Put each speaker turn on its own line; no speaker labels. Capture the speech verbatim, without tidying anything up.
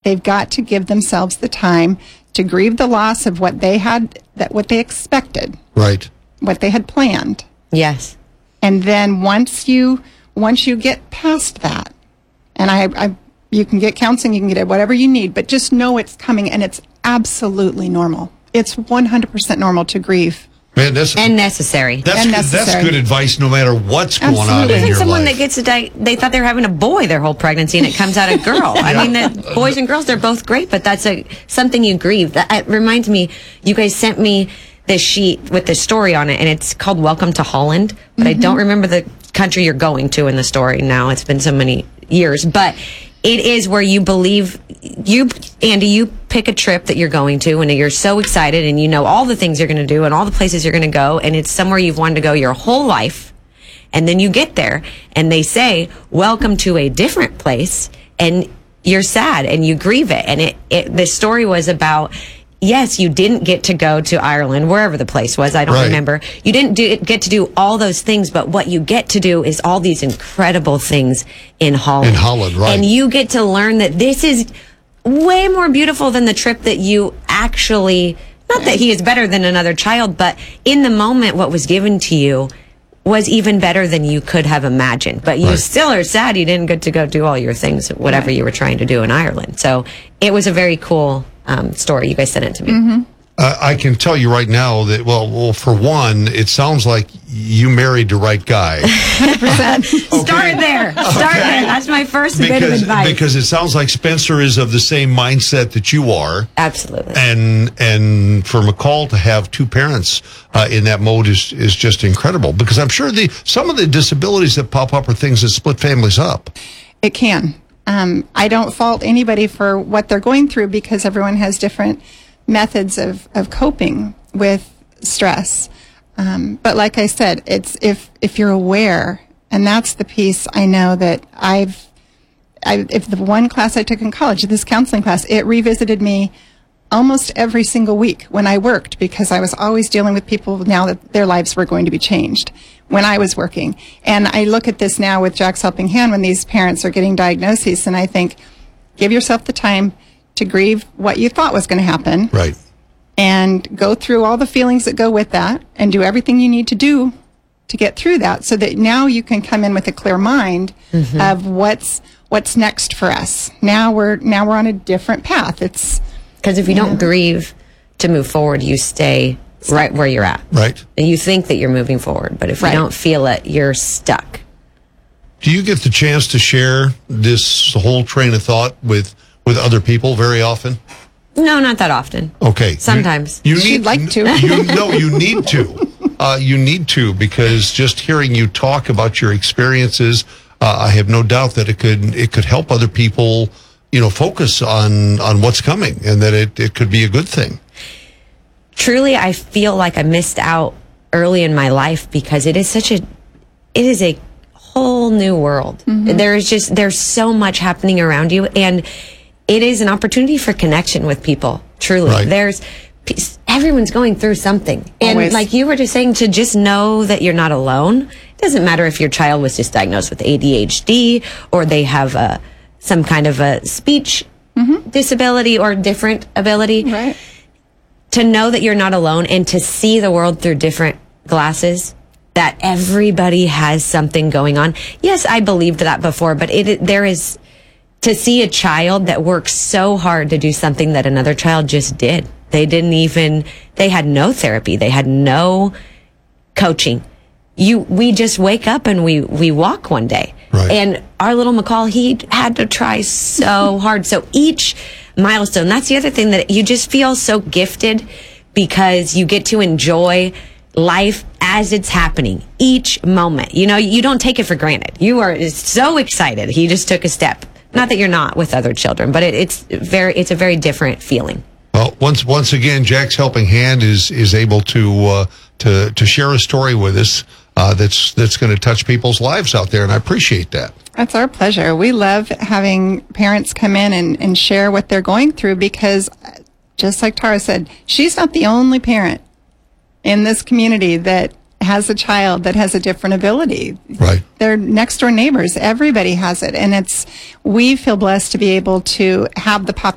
they've got to give themselves the time to grieve the loss of what they had, that what they expected,
right,
what they had planned.
Yes.
And then once you once you get past that, and I, I you can get counseling, you can get whatever you need, but just know it's coming, and it's absolutely normal. It's one hundred percent normal to grieve.
Man, that's,
and necessary.
That's
and
good,
necessary.
That's good advice no matter what's going
Absolutely.
on in
Even
your
someone
life.
that gets a di- they thought they were having a boy their whole pregnancy and it comes out a girl. I mean, that boys and girls, they're both great, but that's a something you grieve. That it reminds me, you guys sent me this sheet with this story on it, and it's called Welcome to Holland, but mm-hmm. I don't remember the country you're going to in the story now. It's been so many years, but it is where you believe, you, Andy, you pick a trip that you're going to, and you're so excited, and you know all the things you're going to do and all the places you're going to go, and it's somewhere you've wanted to go your whole life, and then you get there, and they say, welcome to a different place, and you're sad, and you grieve it, and it, it the story was about, yes, you didn't get to go to Ireland, wherever the place was, I don't
right.
remember. You didn't do, get to do all those things, but what you get to do is all these incredible things in Holland.
In Holland, right.
And you get to learn that this is way more beautiful than the trip that you actually, not that he is better than another child, but in the moment, what was given to you was even better than you could have imagined. But you
right.
still are sad you didn't get to go do all your things, whatever right. you were trying to do in Ireland. So it was a very cool um, story. You guys sent it to me.
Mm-hmm.
Uh, I can tell you right now that, well, well, for one, it sounds like you married the right guy.
one hundred percent.
Okay. Start there. Start
okay.
there. That's my first
because,
bit of advice.
Because it sounds like Spencer is of the same mindset that you are.
Absolutely.
And and for McCall to have two parents uh, in that mode is, is just incredible. Because I'm sure the some of the disabilities that pop up are things that split families up.
It can. Um, I don't fault anybody for what they're going through, because everyone has different methods of, of coping with stress. Um, but like I said, it's if if you're aware, and that's the piece I know that I've, I, if the one class I took in college, this counseling class, it revisited me almost every single week when I worked, because I was always dealing with people now that their lives were going to be changed when I was working. And I look at this now with Jack's Helping Hand when these parents are getting diagnoses, and I think, give yourself the time to grieve what you thought was going to happen.
Right.
And go through all the feelings that go with that, and do everything you need to do to get through that, so that now you can come in with a clear mind mm-hmm. of what's what's next for us. Now we're now we're on a different path. It's
because if you yeah. don't grieve to move forward, you stay right where you're at.
Right.
And you think that you're moving forward, but if
right.
you don't feel it, you're stuck.
Do you get the chance to share this whole train of thought with with other people very often?
No, not that often.
Okay.
Sometimes.
You, you
She'd
need,
like to.
You, no, you need to. Uh, you need to, because just hearing you talk about your experiences, uh, I have no doubt that it could it could help other people, you know, focus on, on what's coming, and that it, it could be a good thing.
Truly, I feel like I missed out early in my life, because it is such a, it is a whole new world. Mm-hmm. There is just, there's so much happening around you, and it is an opportunity for connection with people. Truly.
Right.
There's, everyone's going through something. And
Always.
like you were just saying, to just know that you're not alone. It doesn't matter if your child was just diagnosed with A D H D, or they have a, some kind of a speech mm-hmm. disability or different ability.
right.
To know that you're not alone, and to see the world through different glasses, that everybody has something going on. Yes, I believed that before, but it, there is, to see a child that works so hard to do something that another child just did. They didn't even, they had no therapy. They had no coaching. You, we just wake up and we, we walk one day.
Right.
And our little McCall, he had to try so hard. So each milestone, that's the other thing, that you just feel so gifted, because you get to enjoy life as it's happening, each moment. You know, you don't take it for granted. You are so excited. He just took a step. Not that you're not with other children, but it, it's very, it's a very different feeling.
Well, once once again, Jack's Helping Hand is is able to uh, to to share a story with us uh, that's that's going to touch people's lives out there, and I appreciate that.
That's our pleasure. We love having parents come in and, and share what they're going through, because just like Tara said, she's not the only parent in this community that has a child that has a different ability.
Right.
They're next door neighbors. Everybody has it. And it's, we feel blessed to be able to have the